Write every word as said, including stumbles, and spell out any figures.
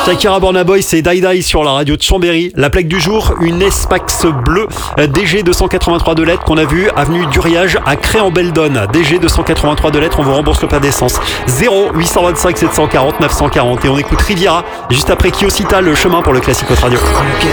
Shakira Burna Boy, c'est Die Die sur la radio de Chambéry. La plaque du jour, une Espax bleue D G deux cent quatre-vingt-trois de lettres qu'on a vu avenue d'Uriage à Cré-en-Beldonne. D G deux cent quatre-vingt-trois de lettres, on vous rembourse le pas d'essence. zéro huit cent vingt-cinq sept cent quarante neuf cent quarante. Et on écoute Riviera juste après Kiosita, le chemin pour le classique autre radio.